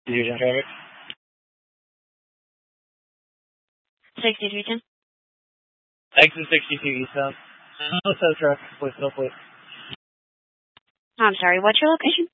Fusion traffic. 6310. Exit 62 eastbound. No tow truck. Please, no please. I'm sorry, what's your location?